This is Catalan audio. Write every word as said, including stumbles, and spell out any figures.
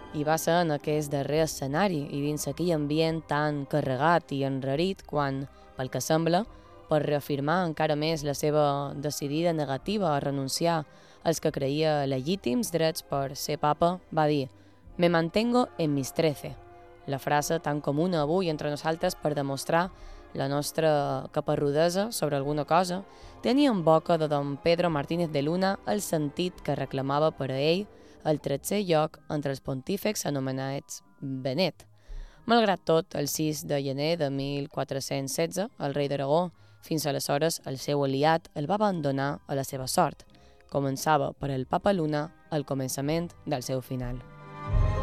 I va ser en aquest darrer escenari i dins aquell ambient tan carregat i enrarit quan, pel que sembla, per reafirmar encara més la seva decidida negativa a renunciar als que creia legítims drets per ser papa, va dir «Me mantengo en mis trece», la frase tan comuna avui entre nosaltres per demostrar la nostra caparrudesa sobre alguna cosa, tenia en boca de don Pedro Martínez de Luna el sentit que reclamava per a ell el tretzè lloc entre els pontífex anomenats Benet. Malgrat tot, el sis de gener de mil quatre-cents setze, el rei d'Aragó, fins aleshores el seu aliat, el va abandonar a la seva sort. Començava per el papa Luna el començament del seu final.